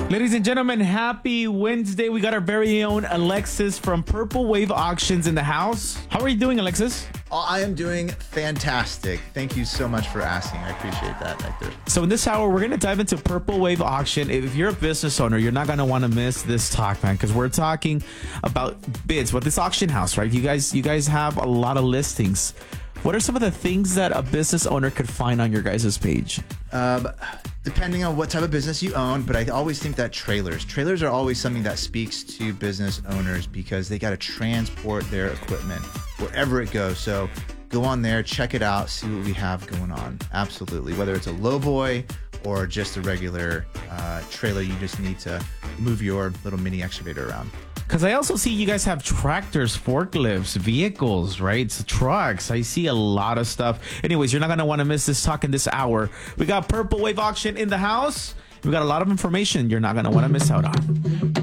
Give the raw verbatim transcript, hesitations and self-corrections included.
Ladies and gentlemen, happy Wednesday. We got our very own Alexis from Purple Wave Auctions in the house. How are you doing, Alexis? Oh, I am doing fantastic. Thank you so much for asking. I appreciate that, Hector. So in this hour, we're going to dive into Purple Wave Auction. If you're a business owner, you're not going to want to miss this talk, man, because we're talking about bids. What this auction house, right? You guys, you guys have a lot of listings. What are some of the things that a business owner could find on your guys' page? Um, depending on what type of business you own, but I always think that trailers. Trailers are always something that speaks to business owners because they got to transport their equipment wherever it goes. So go on there, check it out, see what we have going on. Absolutely. Whether it's a lowboy or just a regular uh, trailer, you just need to move your little mini excavator around. Because I also see you guys have tractors, forklifts, vehicles, right? It's trucks. I see a lot of stuff. Anyways, you're not going to want to miss this talk in this hour. We got Purple Wave Auction in the house. We got a lot of information you're not going to want to miss out on.